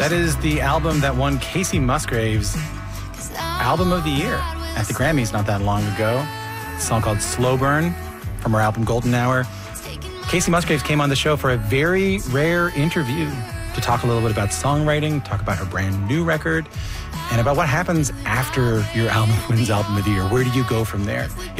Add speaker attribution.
Speaker 1: That is the album that won Kacey Musgraves Album of the Year at the Grammys not that long ago. A song called Slow Burn from her album Golden Hour. Kacey Musgraves came on the show for a very rare interview to talk a little bit about songwriting, talk about her brand new record, and about what happens after your album wins Album of the Year. Where do you go from there?